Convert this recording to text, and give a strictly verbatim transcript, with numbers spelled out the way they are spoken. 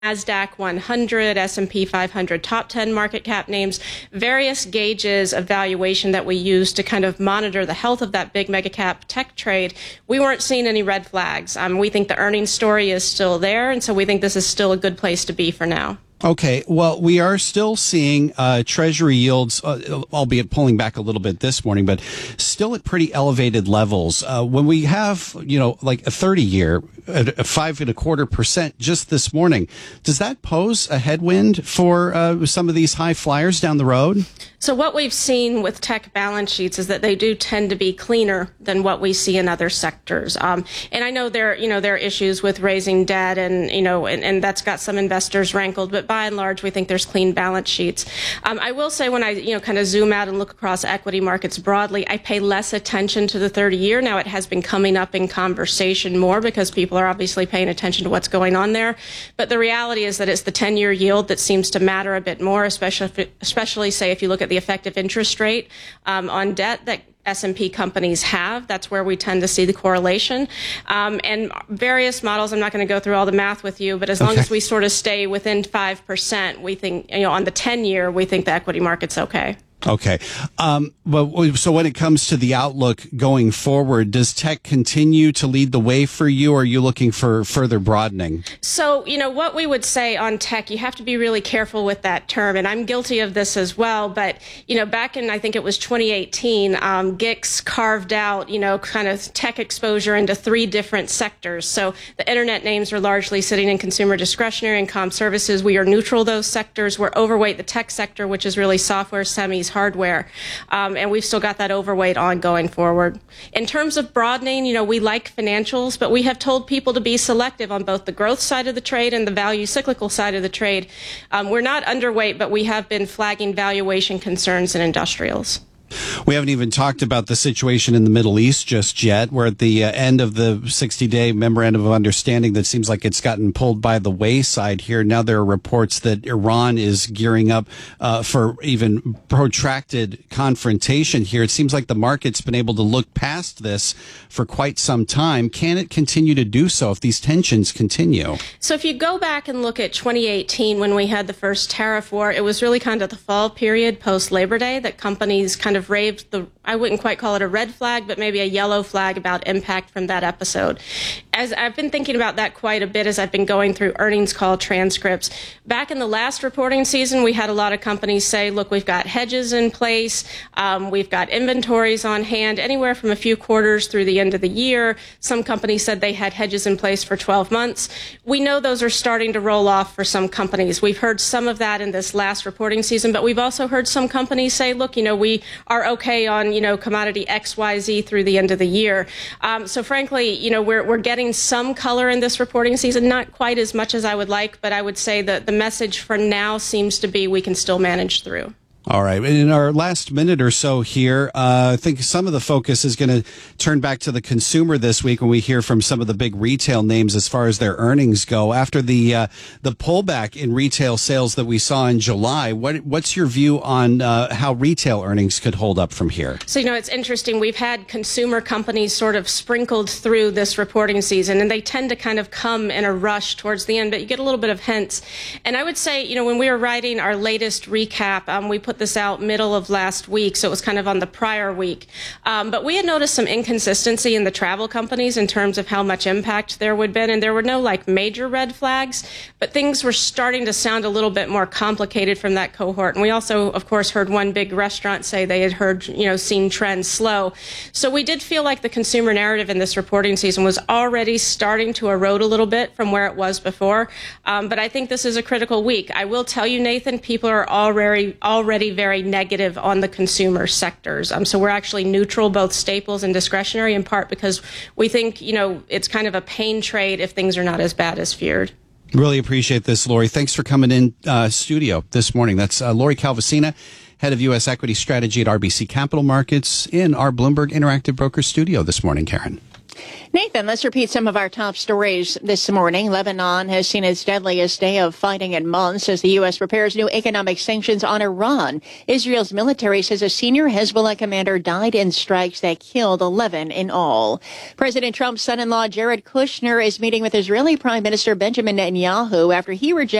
NASDAQ one hundred, S and P five hundred top ten market cap names, various gauges of valuation that we use to kind of monitor the health of that big mega cap tech trade. We weren't seeing any red flags. Um, we think the earnings story is still there, and so we think this is still a good place to be for now. Okay, well, we are still seeing uh, Treasury yields, uh, albeit pulling back a little bit this morning, but still at pretty elevated levels. Uh, when we have, you know, like a thirty-year, a five and a quarter percent just this morning, does that pose a headwind for uh, some of these high flyers down the road? So what we've seen with tech balance sheets is that they do tend to be cleaner than what we see in other sectors. Um, and I know there, you know, there are issues with raising debt, and you know, and, and that's got some investors rankled. But by and large, we think there's clean balance sheets. Um, I will say, when I, you know, kind of zoom out and look across equity markets broadly, I pay less attention to the thirty-year. Now, it has been coming up in conversation more because people are obviously paying attention to what's going on there. But the reality is that it's the ten-year yield that seems to matter a bit more, especially, if, especially say, if you look at the effective interest rate um, on debt that S and P companies have. That's where we tend to see the correlation. Um, and various models, I'm not going to go through all the math with you, but as long okay. as we sort of stay within five percent, we think, you know, on the ten-year, we think the equity market's okay. Okay. Um, well, so when it comes to the outlook going forward, does tech continue to lead the way for you, or are you looking for further broadening? So, you know, what we would say on tech, you have to be really careful with that term, and I'm guilty of this as well. But, you know, back in, I think it was twenty eighteen, um, G I C S carved out, you know, kind of tech exposure into three different sectors. So the internet names are largely sitting in consumer discretionary and comm services. We are neutral those sectors. We're overweight the tech sector, which is really software, semis, hardware, um, and we've still got that overweight on going forward. In terms of broadening, you know, we like financials, but we have told people to be selective on both the growth side of the trade and the value cyclical side of the trade. Um, we're not underweight, but we have been flagging valuation concerns in industrials. We haven't even talked about the situation in the Middle East just yet. We're at the uh, end of the sixty-day memorandum of understanding that seems like it's gotten pulled by the wayside here. Now there are reports that Iran is gearing up uh, for even protracted confrontation here. It seems like the market's been able to look past this for quite some time. Can it continue to do so if these tensions continue? So if you go back and look at twenty eighteen, when we had the first tariff war, it was really kind of the fall period post-Labor Day that companies kind of raved the, I wouldn't quite call it a red flag, but maybe a yellow flag about impact from that episode. As I've been thinking about that quite a bit as I've been going through earnings call transcripts. Back in the last reporting season, we had a lot of companies say, look, we've got hedges in place, um, we've got inventories on hand, anywhere from a few quarters through the end of the year. Some companies said they had hedges in place for twelve months. We know those are starting to roll off for some companies. We've heard some of that in this last reporting season, but we've also heard some companies say, look, you know, we are okay on, you know, commodity X Y Z through the end of the year. Um, so frankly, you know, we're, we're getting some color in this reporting season, not quite as much as I would like, but I would say that the message for now seems to be we can still manage through. All right. In our last minute or so here, uh, I think some of the focus is going to turn back to the consumer this week when we hear from some of the big retail names as far as their earnings go. After the uh, the pullback in retail sales that we saw in July, what what's your view on uh, how retail earnings could hold up from here? So, you know, it's interesting. We've had consumer companies sort of sprinkled through this reporting season, and they tend to kind of come in a rush towards the end, but you get a little bit of hints. And I would say, you know, when we were writing our latest recap, um, we put this out middle of last week, so it was kind of on the prior week. Um, but we had noticed some inconsistency in the travel companies in terms of how much impact there would been, and there were no like major red flags, but things were starting to sound a little bit more complicated from that cohort. And we also, of course, heard one big restaurant say they had heard, you know, seen trends slow. So we did feel like the consumer narrative in this reporting season was already starting to erode a little bit from where it was before. Um, but I think this is a critical week. I will tell you, Nathan, people are already already very negative on the consumer sectors. Um, so we're actually neutral, both staples and discretionary, in part because we think, you know, it's kind of a pain trade if things are not as bad as feared. Really appreciate this, Lori. Thanks for coming in uh, studio this morning. That's uh, Lori Calvasina, head of U S equity strategy at R B C Capital Markets, in our Bloomberg Interactive Broker studio this morning, Karen. Nathan, let's repeat some of our top stories this morning. Lebanon has seen its deadliest day of fighting in months as the U S prepares new economic sanctions on Iran. Israel's military says a senior Hezbollah commander died in strikes that killed eleven in all. President Trump's son-in-law Jared Kushner is meeting with Israeli Prime Minister Benjamin Netanyahu after he rejected